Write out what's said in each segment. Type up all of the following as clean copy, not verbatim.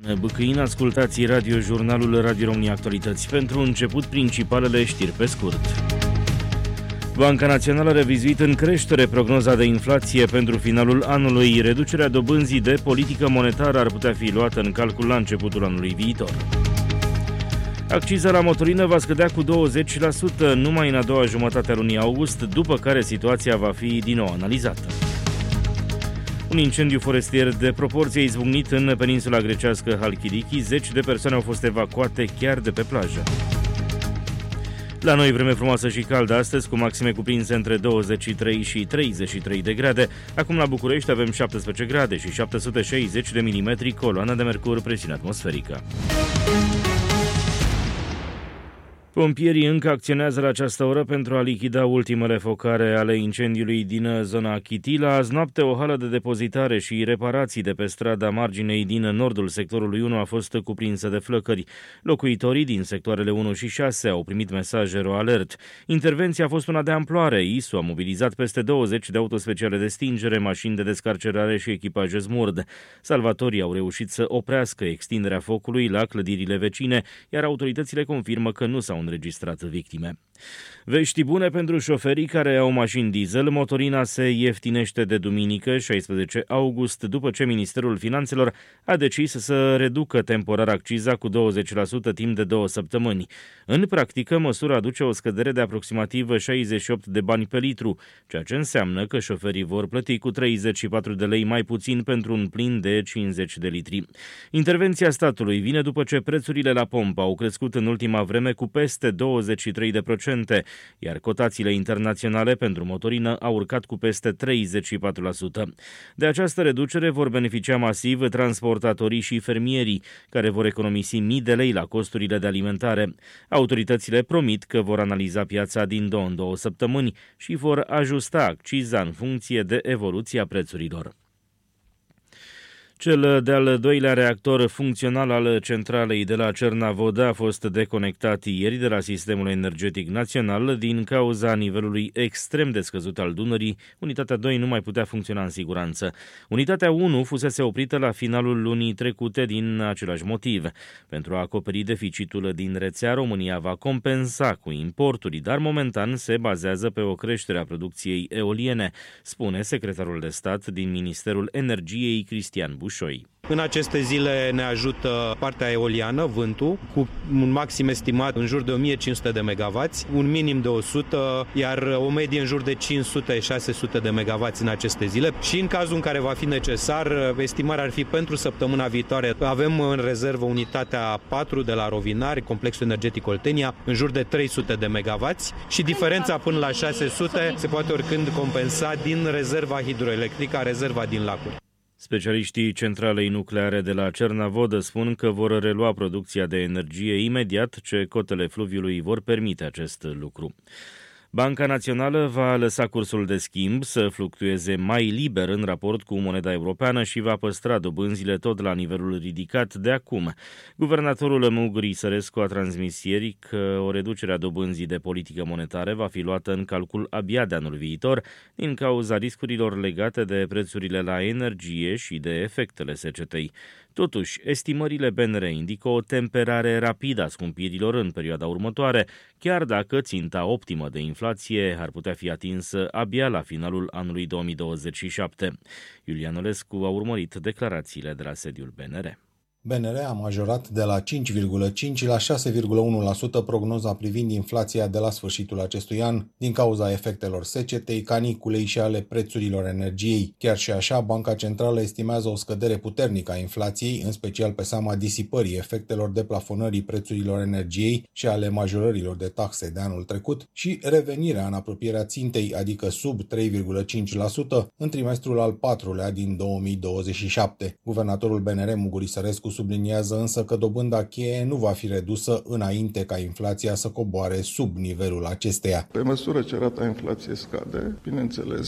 Băcăin, ascultați radiojurnalul Radio România Actualități. Pentru început, principalele știri pe scurt. Banca Națională a revizuit în creștere prognoza de inflație pentru finalul anului. Reducerea dobânzii de politică monetară ar putea fi luată în calcul la începutul anului viitor. Acciza la motorină va scădea cu 20% numai în a doua jumătate a lunii august, după care situația va fi din nou analizată. Un incendiu forestier de proporție a izbucnit în peninsula grecească Halkidiki. 10 de persoane au fost evacuate chiar de pe plajă. La noi vreme frumoasă și caldă astăzi, cu maxime cuprinse între 23 și 33 de grade. Acum la București avem 17 grade și 760 de milimetri coloană de mercur, presiune atmosferică. Pompierii încă acționează la această oră pentru a lichida ultimele focare ale incendiului din zona Chitila. Azi noapte, o hală de depozitare și reparații de pe strada marginei din nordul sectorului 1 a fost cuprinsă de flăcări. Locuitorii din sectoarele 1 și 6 au primit mesaje RoAlert. Intervenția a fost una de amploare. ISU a mobilizat peste 20 de autospeciale de stingere, mașini de descarcerare și echipaje smurd. Salvatorii au reușit să oprească extinderea focului la clădirile vecine, iar autoritățile confirmă că nu s-au înregistrat victime. Vești bune pentru șoferii care au mașini diesel. Motorina se ieftinește de duminică, 16 august, după ce Ministerul Finanțelor a decis să reducă temporar acciza cu 20% timp de 2 săptămâni. În practică, măsura aduce o scădere de aproximativ 68 de bani pe litru, ceea ce înseamnă că șoferii vor plăti cu 34 de lei mai puțin pentru un plin de 50 de litri. Intervenția statului vine după ce prețurile la pompă au crescut în ultima vreme cu peste 23%, iar cotațiile internaționale pentru motorină au urcat cu peste 34%. De această reducere vor beneficia masiv transportatorii și fermierii, care vor economisi mii de lei la costurile de alimentare. Autoritățile promit că vor analiza piața din 2 în 2 săptămâni și vor ajusta acciza în funcție de evoluția prețurilor. Cel de-al doilea reactor funcțional al centralei de la Cernavodă a fost deconectat ieri de la sistemul energetic național din cauza nivelului extrem de scăzut al Dunării. Unitatea 2 nu mai putea funcționa în siguranță. Unitatea 1 fusese oprită la finalul lunii trecute din același motiv. Pentru a acoperi deficitul din rețea, România va compensa cu importuri, dar momentan se bazează pe o creștere a producției eoliene, spune secretarul de stat din Ministerul Energiei, Cristian Bușoi. În aceste zile ne ajută partea eoliană, vântul, cu un maxim estimat în jur de 1500 de megawatts, un minim de 100, iar o medie în jur de 500-600 de megawatts în aceste zile. Și în cazul în care va fi necesar, estimarea ar fi pentru săptămâna viitoare. Avem în rezervă unitatea 4 de la Rovinari, complexul energetic Oltenia, în jur de 300 de megawatts și diferența până la 600 se poate oricând compensa din rezerva hidroelectrică, rezerva din lacuri. Specialiștii centralei nucleare de la Cernavodă spun că vor relua producția de energie imediat ce cotele fluviului vor permite acest lucru. Banca Națională va lăsa cursul de schimb să fluctueze mai liber în raport cu moneda europeană și va păstra dobânzile tot la nivelul ridicat de acum. Guvernatorul Muguri Sărescu a transmis ieri că o reducere a dobânzii de politică monetară va fi luată în calcul abia de anul viitor din cauza riscurilor legate de prețurile la energie și de efectele secetei. Totuși, estimările BNR indică o temperare rapidă a scumpirilor în perioada următoare, chiar dacă ținta optimă de inflație ar putea fi atinsă abia la finalul anului 2027. Iulian Olescu a urmărit declarațiile de la sediul BNR. BNR a majorat de la 5,5 la 6,1% prognoza privind inflația de la sfârșitul acestui an, din cauza efectelor secetei, caniculei și ale prețurilor energiei. Chiar și așa, Banca Centrală estimează o scădere puternică a inflației, în special pe seama disipării efectelor deplafonării prețurilor energiei și ale majorărilor de taxe de anul trecut și revenirea în apropierea țintei, adică sub 3,5%, în trimestrul al 4-lea din 2027. Guvernatorul BNR Muguri Sărescu subliniază însă că dobânda cheie nu va fi redusă înainte ca inflația să coboare sub nivelul acesteia. Pe măsură ce rata inflației scade, bineînțeles,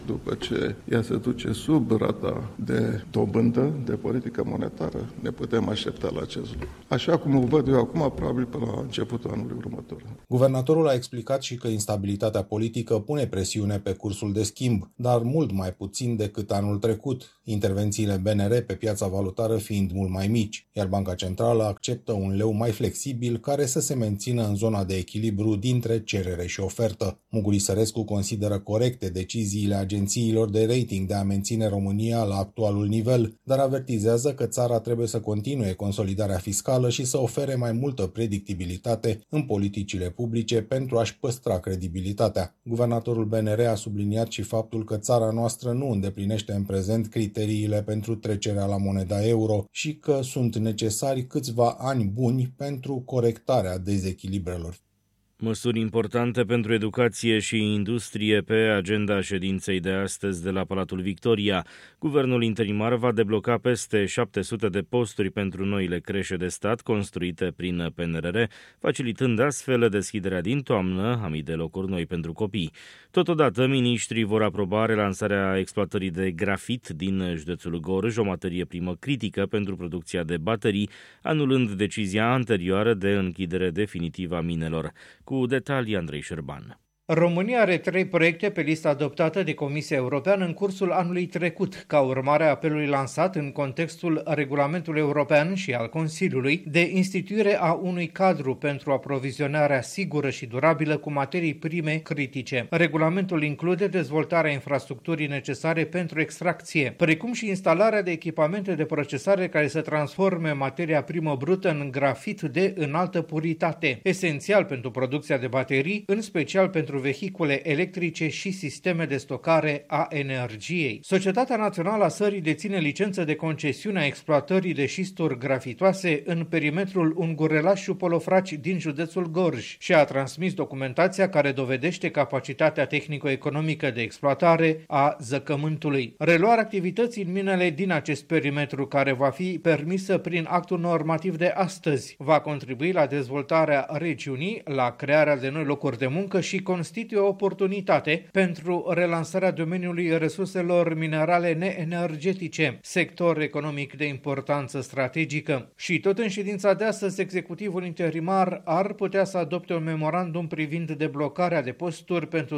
după ce ea se duce sub rata de dobândă de politică monetară, ne putem aștepta la acest lucru. Așa cum o văd eu acum, probabil până la începutul anului următor. Guvernatorul a explicat și că instabilitatea politică pune presiune pe cursul de schimb, dar mult mai puțin decât anul trecut, intervențiile BNR pe piața valutară fiind mult mai mici, iar Banca Centrală acceptă un leu mai flexibil care să se mențină în zona de echilibru dintre cerere și ofertă. Muguri Sărescu consideră corecte deciziile agențiilor de rating de a menține România la actualul nivel, dar avertizează că țara trebuie să continue consolidarea fiscală și să ofere mai multă predictibilitate în politicile publice pentru a-și păstra credibilitatea. Guvernatorul BNR a subliniat și faptul că țara noastră nu îndeplinește în prezent criteriile pentru trecerea la moneda euro și că sunt necesari câțiva ani buni pentru corectarea dezechilibrelor. Măsuri importante pentru educație și industrie pe agenda ședinței de astăzi de la Palatul Victoria. Guvernul interimar va debloca peste 700 de posturi pentru noile creșe de stat construite prin PNRR, facilitând astfel deschiderea din toamnă a mii de locuri noi pentru copii. Totodată, miniștrii vor aproba relansarea exploatării de grafit din județul Gorj, o materie primă critică pentru producția de baterii, anulând decizia anterioară de închidere definitivă a minelor. Cu detalii, Andrei Șerban. România are 3 proiecte pe lista adoptată de Comisia Europeană în cursul anului trecut, ca urmare a apelului lansat în contextul Regulamentului European și al Consiliului de instituire a unui cadru pentru aprovizionarea sigură și durabilă cu materii prime critice. Regulamentul include dezvoltarea infrastructurii necesare pentru extracție, precum și instalarea de echipamente de procesare care să transforme materia primă brută în grafit de înaltă puritate, esențial pentru producția de baterii, în special pentru vehicule electrice și sisteme de stocare a energiei. Societatea Națională a Sării deține licență de concesiune a exploatării de șisturi grafitoase în perimetrul Ungurelaș Polofraci din județul Gorj și a transmis documentația care dovedește capacitatea tehnico-economică de exploatare a zăcământului. Reluarea activității în minele din acest perimetru, care va fi permisă prin actul normativ de astăzi, va contribui la dezvoltarea regiunii, la crearea de noi locuri de muncă și constituie o oportunitate pentru relansarea domeniului resurselor minerale neenergetice, sector economic de importanță strategică. Și tot în ședința de astăzi, executivul interimar ar putea să adopte un memorandum privind deblocarea de posturi pentru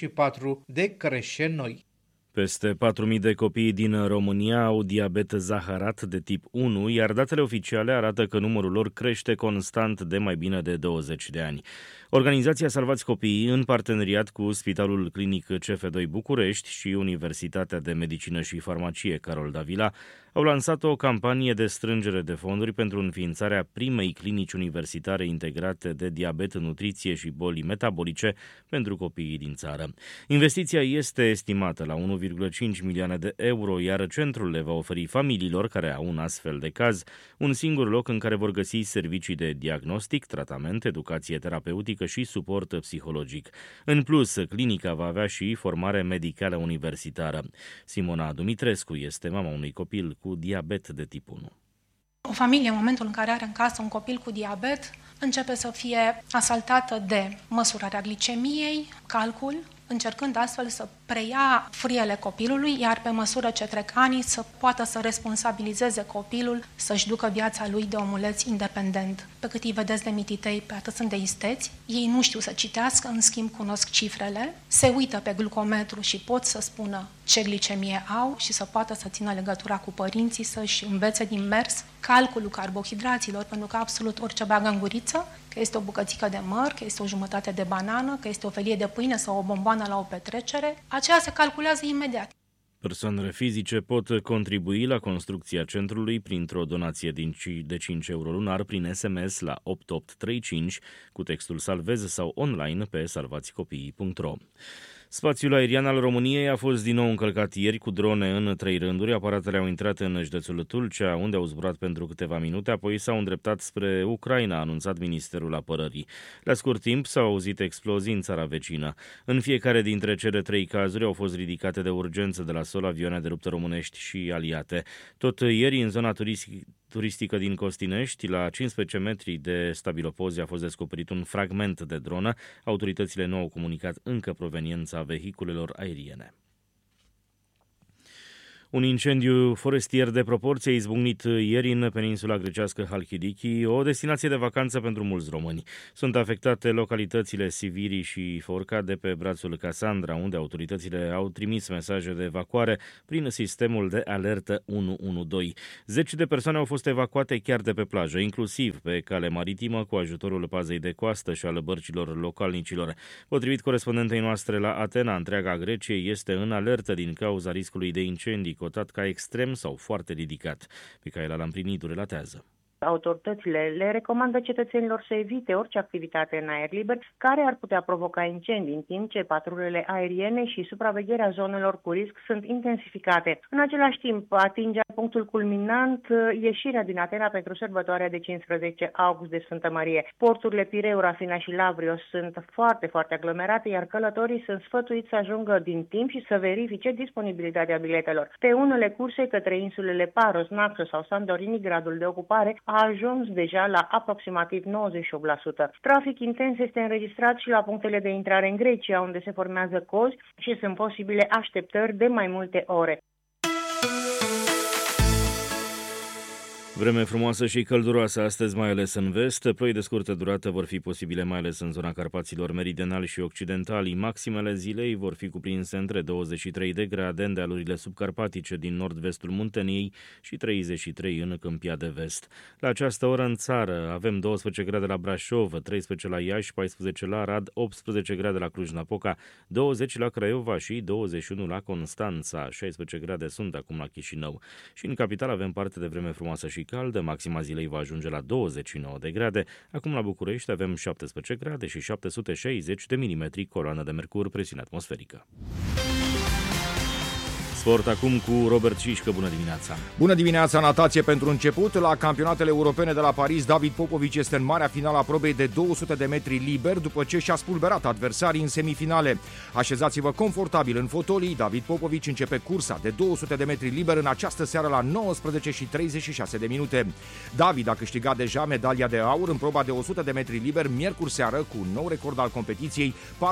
34 de creșe noi. Peste 4.000 de copii din România au diabet zaharat de tip 1, iar datele oficiale arată că numărul lor crește constant de mai bine de 20 de ani. Organizația Salvați Copiii, în parteneriat cu Spitalul Clinic CF2 București și Universitatea de Medicină și Farmacie Carol Davila, au lansat o campanie de strângere de fonduri pentru înființarea primei clinici universitare integrate de diabet, nutriție și boli metabolice pentru copiii din țară. Investiția este estimată la 1,5 milioane de euro, iar centrul le va oferi familiilor care au un astfel de caz un singur loc în care vor găsi servicii de diagnostic, tratament, educație terapeutică și suport psihologic. În plus, clinica va avea și formare medicală universitară. Simona Dumitrescu este mama unui copil cu diabet de tip 1. O familie, în momentul în care are în casă un copil cu diabet, începe să fie asaltată de măsurarea glicemiei, calcul, încercând astfel să preia friele copilului, iar pe măsură ce trec anii să poată să responsabilizeze copilul, să-și ducă viața lui de omuleț independent. Pe cât îi vedeți de mititei, pe atât sunt de isteți, ei nu știu să citească, în schimb cunosc cifrele, se uită pe glucometru și pot să spună ce glicemie au și să poată să țină legătura cu părinții, să-și învețe din mers calculul carbohidraților, pentru că absolut orice bagă în guriță, că este o bucățică de măr, că este o jumătate de banană, că este o felie de pâine sau o bomboană la o petrecere, aceea se calculează imediat. Persoanele fizice pot contribui la construcția centrului printr-o donație de 5 euro lunar prin SMS la 8835 cu textul Salvez sau online pe salvațicopiii.ro. Spațiul aerian al României a fost din nou încălcat ieri cu drone în 3 rânduri. Aparatele au intrat în județul Tulcea, unde au zburat pentru câteva minute, apoi s-au îndreptat spre Ucraina, a anunțat Ministerul Apărării. La scurt timp s-au auzit explozii în țara vecină. În fiecare dintre cele 3 cazuri au fost ridicate de urgență de la sol avioane de luptă românești și aliate. Tot ieri, în zona turistică din Costinești, la 15 metri de stabilopozi a fost descoperit un fragment de dronă. Autoritățile nu au comunicat încă proveniența vehiculelor aeriene. Un incendiu forestier de proporție a izbucnit ieri în peninsula grecească Halkidiki, o destinație de vacanță pentru mulți români. Sunt afectate localitățile Siviri și Forca de pe brațul Cassandra, unde autoritățile au trimis mesaje de evacuare prin sistemul de alertă 112. Zeci de persoane au fost evacuate chiar de pe plajă, inclusiv pe cale maritimă, cu ajutorul pazei de coastă și al bărcilor localnicilor. Potrivit corespondentei noastre la Atena, întreaga Grecie este în alertă din cauza riscului de incendii, cotat ca extrem sau foarte ridicat. Micaela Lamprinidu relatează. Autoritățile le recomandă cetățenilor să evite orice activitate în aer liber care ar putea provoca incendii, în timp ce patrulele aeriene și supravegherea zonelor cu risc sunt intensificate. În același timp, atinge punctul culminant ieșirea din Atena pentru sărbătoarea de 15 august de Sfântă Marie. Porturile Pireu, Rafina și Lavrios sunt foarte aglomerate, iar călătorii sunt sfătuiți să ajungă din timp și să verifice disponibilitatea biletelor. Pe unele curse către insulele Paros, Naxos sau Santorini, gradul de ocupare a ajuns deja la aproximativ 98%. Trafic intens este înregistrat și la punctele de intrare în Grecia, unde se formează cozi și sunt posibile așteptări de mai multe ore. Vreme frumoasă și călduroasă astăzi, mai ales în vest. Ploi de scurtă durată vor fi posibile mai ales în zona Carpaților meridionali și occidentali. Maximele zilei vor fi cuprinse între 23 de grade în dealurile subcarpatice din nord-vestul Munteniei și 33 în Câmpia de Vest. La această oră în țară avem 12 grade la Brașov, 13 la Iași, 14 la Arad, 18 grade la Cluj-Napoca, 20 la Craiova și 21 la Constanța. 16 grade sunt acum la Chișinău. Și în capital avem parte de vreme frumoasă și caldă, maxima zilei va ajunge la 29 de grade. Acum la București avem 17 grade și 760 de milimetri coloană de mercur, presiune atmosferică. Sport acum cu Robert Șișcă. Bună dimineața! Bună dimineața! Natație pentru început. La campionatele europene de la Paris, David Popovici este în marea finală a probei de 200 de metri liber după ce și-a spulberat adversarii în semifinale. Așezați-vă confortabil în fotolii. David Popovici începe cursa de 200 de metri liber în această seară la 19:36 de minute. David a câștigat deja medalia de aur în proba de 100 de metri liber miercuri seară cu un nou record al competiției,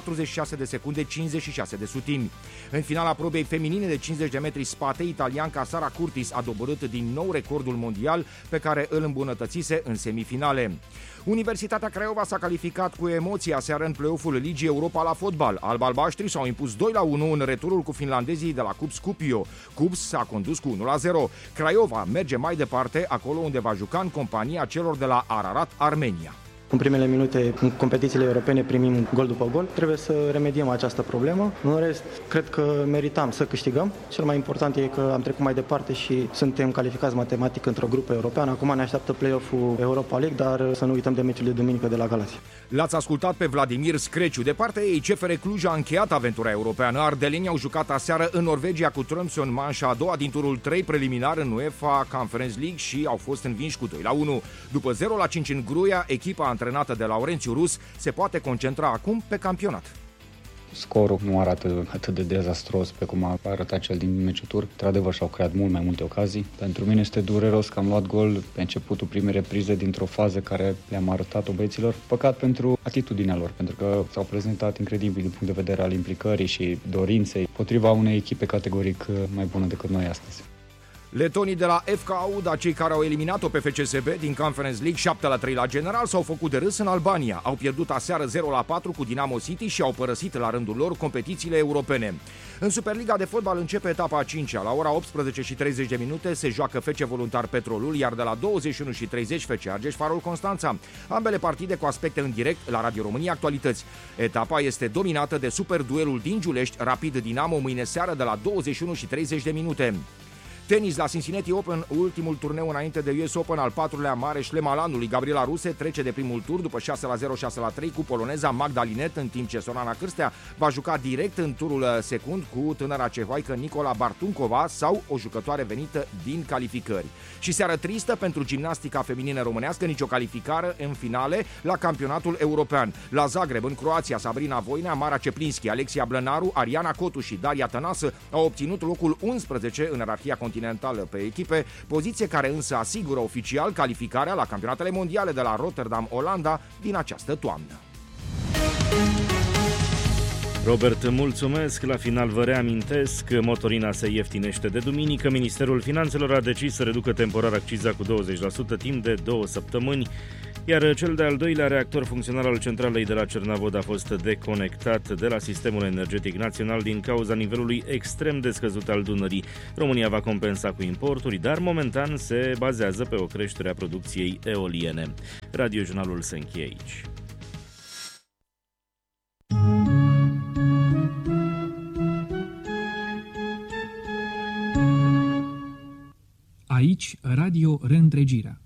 46 de secunde 56 de sutimi. În finala probei feminine de 50 de metri spate, italianca Sara Curtis a doborât din nou recordul mondial pe care îl îmbunătățise în semifinale. Universitatea Craiova s-a calificat cu emoție aseară în play-off-ul Ligii Europa la fotbal. Albalbaștrii s-au impus 2-1 în returul cu finlandezii de la Cups Kuopio. Cups s-a condus cu 1-0. Craiova merge mai departe, acolo unde va juca în compania celor de la Ararat, Armenia. În primele minute, în competițiile europene, primim gol după gol. Trebuie să remediem această problemă. În rest, cred că meritam să câștigăm. Cel mai important e că am trecut mai departe și suntem calificați matematic într-o grupă europeană. Acum ne așteaptă play-off-ul Europa League, dar să nu uităm de meciul de duminică de la Galați. L-ați ascultat pe Vladimir Screciu. De partea ei, CFR Cluj a încheiat aventura europeană. Ardelenii au jucat aseară în Norvegia cu Tromsø în manșa a doua din turul 3 preliminar în UEFA Conference League și au fost învinși cu 2-1. După 0-5 în Gruia, echipa antrenată de Laurențiu Rus se poate concentra acum pe campionat. Scorul nu arată atât de dezastros pe cum a arătat cel din meciul turc. Într-adevăr și-au creat mult mai multe ocazii. Pentru mine este dureros că am luat gol pe începutul primei reprize dintr-o fază care le-am arătat-o băieților. Păcat pentru atitudinea lor, pentru că s-au prezentat incredibil din punct de vedere al implicării și dorinței potriva unei echipe categoric mai bună decât noi astăzi. Letonii de la FK Auda, cei care au eliminat-o pe FCSB din Conference League 7-3 la general, s-au făcut de râs în Albania. Au pierdut aseară 0-4 cu Dinamo City și au părăsit la rândul lor competițiile europene. În Superliga de fotbal începe etapa a 5-a. La ora 18:30 de minute se joacă FC Voluntar Petrolul, iar de la 21:30 FC Argeș Farul Constanța. Ambele partide cu aspecte în direct la Radio România Actualități. Etapa este dominată de super duelul din Giulești, Rapid Dinamo, mâine seară de la 21:30 de minute. Tenis la Cincinnati Open, ultimul turneu înainte de US Open, al patrulea mare șlem al anului. Gabriela Ruse trece de primul tur după 6-0, 6-3 cu poloneza Magda Linette, în timp ce Sorana Cârstea va juca direct în turul secund cu tânăra cehoaică Nicola Bartuncova sau o jucătoare venită din calificări. Și seară tristă pentru gimnastica feminină românească, nicio calificare în finale la campionatul european. La Zagreb, în Croația, Sabrina Voinea, Mara Ceplinski, Alexia Blănaru, Ariana Cotu și Daria Tănasă au obținut locul 11 în ierarhia continentală pe echipe, poziție care însă asigură oficial calificarea la campionatele mondiale de la Rotterdam, Olanda, din această toamnă. Robert, mulțumesc. La final vă reamintesc, motorina se ieftinește de duminică. Ministerul Finanțelor a decis să reducă temporar acciza cu 20% timp de 2 săptămâni, iar cel de-al doilea reactor funcțional al centralei de la Cernavod a fost deconectat de la sistemul energetic național din cauza nivelului extrem de scăzut al Dunării. România va compensa cu importuri, dar momentan se bazează pe o creștere a producției eoliene. Radiojurnalul se încheie aici. Aici, Radio Reîntregirea.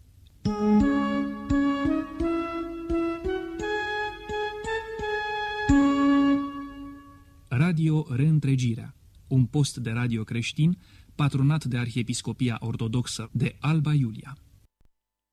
Radio Reîntregirea, un post de radio creștin patronat de Arhiepiscopia Ortodoxă de Alba Iulia.